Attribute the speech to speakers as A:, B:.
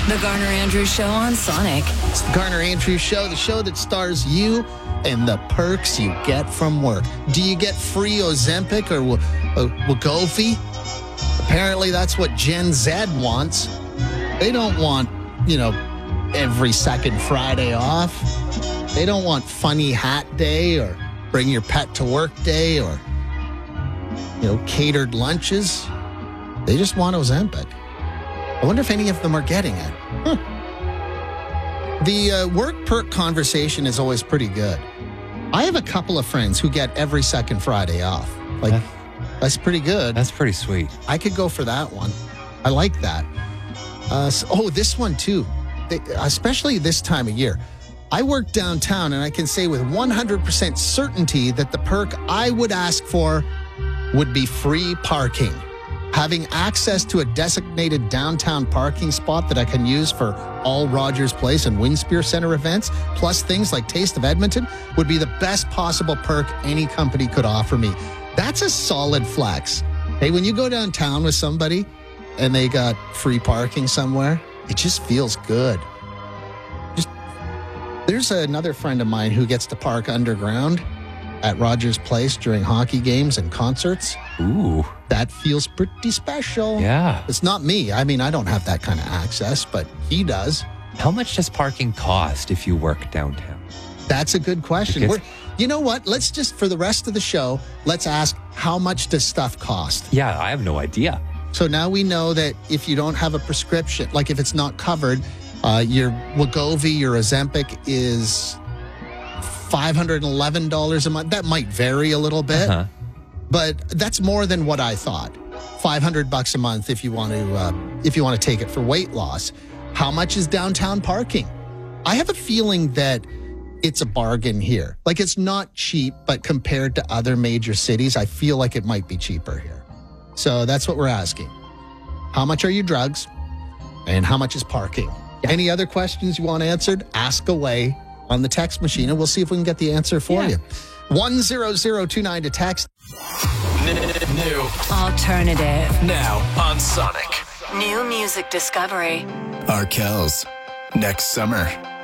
A: The Garner Andrews Show on Sonic.
B: It's the Garner Andrews Show, the show that stars you and the perks you get from work. Do you get free Ozempic or Wegovy? Apparently, that's what Gen Z wants. They don't want, every second Friday off. They don't want funny hat day or bring your pet to work day or, catered lunches. They just want Ozempic. I wonder if any of them are getting it. The work perk conversation is always pretty good. I have a couple of friends who get every second Friday off. That's pretty good.
C: That's pretty sweet.
B: I could go for that one. I like that. This one too. Especially this time of year. I work downtown and I can say with 100% certainty that the perk I would ask for would be free parking. Having access to a designated downtown parking spot that I can use for all Rogers Place and Winspear Center events, plus things like Taste of Edmonton, would be the best possible perk any company could offer me. That's a solid flex. Hey, when you go downtown with somebody and they got free parking somewhere, it just feels good. There's another friend of mine who gets to park underground at Rogers Place during hockey games and concerts.
C: Ooh.
B: That feels pretty special.
C: Yeah.
B: It's not me. I mean, I don't have that kind of access, but he does.
C: How much does parking cost if you work downtown?
B: That's a good question. You know what? Let's just, for the rest of the show, let's ask, how much does stuff cost?
C: Yeah, I have no idea.
B: So now we know that if you don't have a prescription, like if it's not covered, your Wegovy, your Ozempic is $511 a month. That might vary a little bit, but that's more than what I thought. $500 a month if you want to take it for weight loss. How much is downtown parking? I have a feeling that it's a bargain here. Like, it's not cheap, but compared to other major cities, I feel like it might be cheaper here. So that's what we're asking. How much are your drugs? And how much is parking? Yeah. Any other questions you want answered? Ask away on the text machine, and we'll see if we can get the answer for you. 10029 to text.
A: New. Alternative.
D: Now on Sonic.
A: New music discovery.
D: Arkells. Next summer.